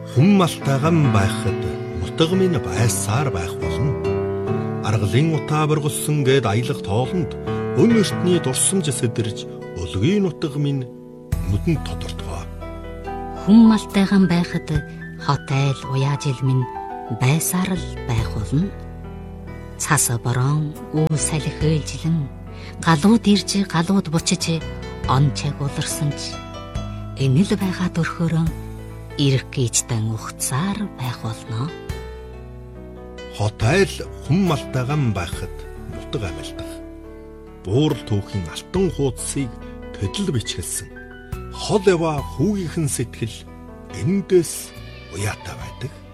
Хүн малтайган байхад нутаг минь байсаар байх болно. Аргалын утаа бургалсан гээд аялах тоолонд өн ертний дурсамж сэдэрж өлгийн нутаг минь нүдэнд тодортгоо. Хүн малтайган байхад хот айл уяажил минь байсаар л байх болно. Цас борон үл салхи хээлжлэн галууд ирж галууд бучиж он чаг уларсан ч энэл байгаа төрхөөрөн ирэх гीचтэн ухцаар байх болно. Хот айл хүн малтайган байхад нутаг амьлдах. Буурал түүхийн алтан хуудсыг төдөл бичгэлсэн. Хол ява хүүгийнхэн сэтгэл эндээс уяатай байдаг.